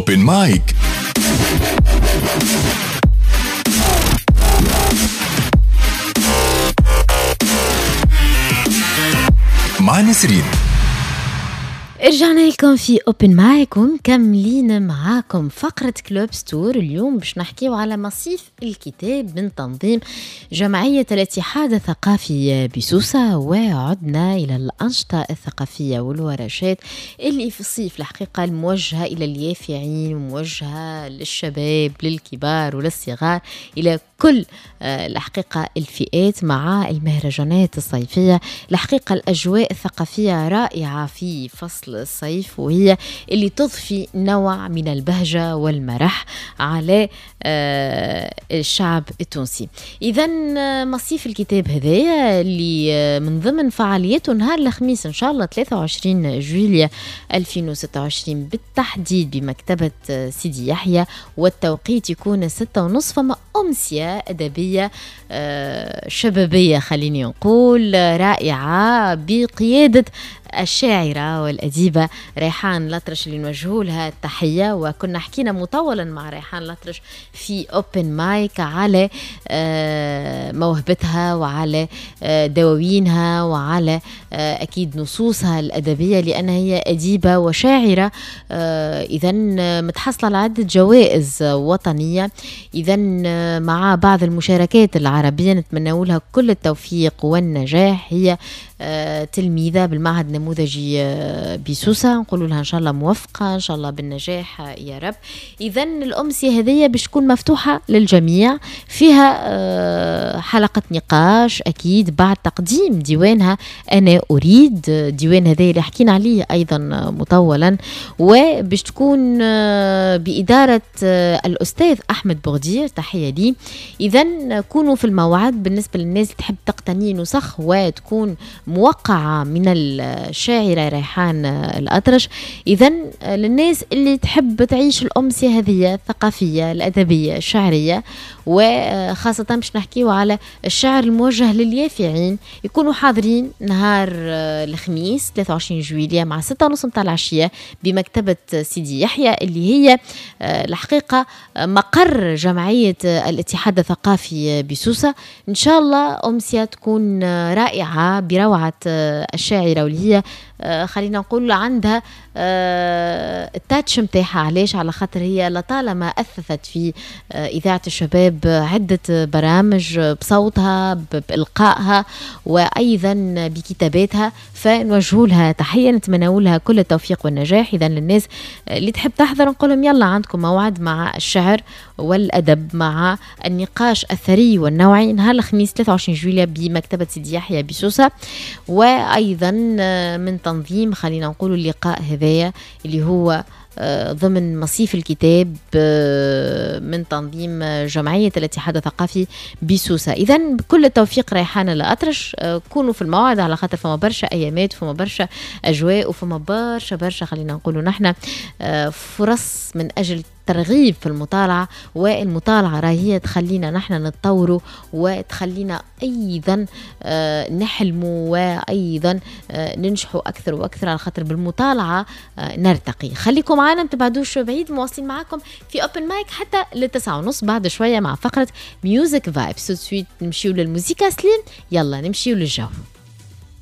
اوبن مايك مع نسرين. رجعنا لكم في اوبن مايك ومكملين معاكم فقرة كلوب ستور. اليوم باش نحكيو على مصيف الكتاب من تنظيم جمعية الاتحاد الثقافي بسوسة، وعدنا إلى الأنشطة الثقافية والورشات اللي في الصيف الحقيقة الموجهة إلى اليافعين وموجهة للشباب للكبار وللصغار، إلى كل الحقيقة الفئات، مع المهرجانات الصيفية. الحقيقة الأجواء الثقافية رائعة في فصل الصيف، وهي اللي تضفي نوع من البهجة والمرح على الشعب التونسي. إذن مصيف الكتاب هذايا اللي من ضمن فعالياته نهار الخميس إن شاء الله 23 جويلية 2026 بالتحديد بمكتبة سيدي يحيى، والتوقيت يكون 6:30. فما أمسية أدبية شبابية خليني نقول رائعة بقيادة الشاعرة والأديبة ريحان الأطرش اللي نوجهوا لها التحية. وكنا حكينا مطولا مع ريحان الأطرش في أوبن مايك على موهبتها وعلى دواوينها وعلى أكيد نصوصها الأدبية، لأنها هي أديبة وشاعرة إذن متحصلة على عدة جوائز وطنية. إذن مع بعض المشاركات العربية نتمنى لها كل التوفيق والنجاح. هي تلميذة بالمعهد النموذجي بسوسة، نقول لها إن شاء الله موفقة إن شاء الله بالنجاح يا رب. إذن الأمسية هذه باش تكون مفتوحة للجميع، فيها حلقة نقاش أكيد بعد تقديم ديوانها أنا أريد، ديوان هذا اللي حكينا عليه أيضا مطولا، وباش تكون بإدارة الأستاذ أحمد بغدير، تحية لي. إذن كونوا في الموعد. بالنسبة للناس اللي تحب تقتني نسخ وتكون موقعة من الشاعرة ريحان الأطرش، إذن للناس اللي تحب تعيش الأمسية هذه الثقافية الأدبية الشعرية، وخاصة باش نحكيو على الشعر الموجه لليافعين، يكونوا حاضرين نهار الخميس 23 جويلية مع 6:30 متاع العشية بمكتبة سيدي يحيى، اللي هي الحقيقة مقر جمعية الاتحاد الثقافي بسوسة. إن شاء الله أمسية تكون رائعة بروعة الشاعرة، واللي هي خلينا نقول عندها التاتش متاعها. علاش؟ على خاطر هي لطالما أثثت في إذاعة الشباب عدة برامج بصوتها بإلقائها وأيضا بكتاباتها، فنوجه لها تحية، نتمنى لها كل التوفيق والنجاح. إذا للناس اللي تحب تحضر نقول لهم يلا عندكم موعد مع الشعر والأدب مع النقاش الثري والنوعي نهار الخميس 23 جويلية بمكتبة سيدي يحيى بسوسة. وأيضا من تنظيم خلينا نقول اللقاء هذايا اللي هو ضمن مصيف الكتاب من تنظيم جمعية الاتحاد الثقافي بسوسة. إذن بكل التوفيق ريحان الأطرش، كونوا في الموعد على خاطر فما برشا أيامات وفما برشا أجواء وفما برشا خلينا نقولوا نحن فرص من أجل ترغيب في المطالعة، والمطالعة راهي تخلينا نحن نتطوروا وتخلينا أيضا نحلموا وأيضا ننجحوا أكثر وأكثر، على خاطر بالمطالعة نرتقي. خليكم معنا متبعدوش بعيد، مواصلين معكم في أوبن مايك حتى ل9:30 بعد شوية مع فقرة ميوزك فايبس. سويت نمشيو للموسيقى سليم، يلا نمشيو للجو.